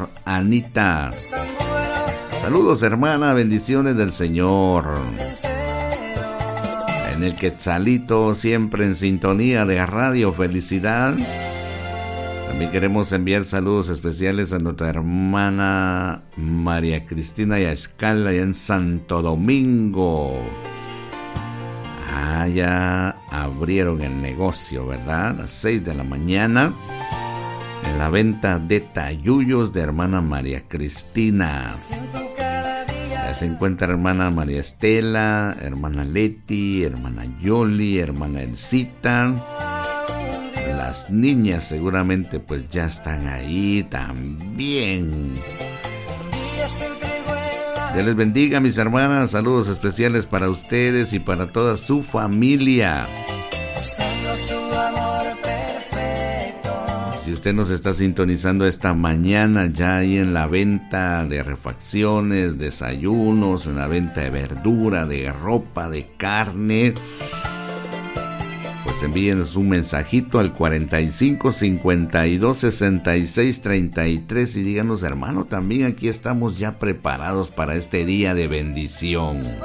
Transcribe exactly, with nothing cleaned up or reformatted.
por Anita. Saludos, hermana, bendiciones del Señor. En el Quetzalito, siempre en sintonía de Radio Felicidad. También queremos enviar saludos especiales a nuestra hermana María Cristina Yaxcal, allá en Santo Domingo. Ah, ya abrieron el negocio, ¿verdad? A las seis de la mañana. En la venta de tayuyos de hermana María Cristina. Ya se encuentra hermana María Estela, hermana Leti, hermana Yoli, hermana Elcita. Las niñas seguramente pues ya están ahí también. Dios les bendiga, mis hermanas. Saludos especiales para ustedes y para toda su familia. Si usted nos está sintonizando esta mañana ya ahí en la venta de refacciones, desayunos, en la venta de verdura, de ropa, de carne, pues envíenos un mensajito al cuarenta y cinco, cincuenta y dos, sesenta y seis, treinta y tres y díganos, hermano, también aquí estamos ya preparados para este día de bendición.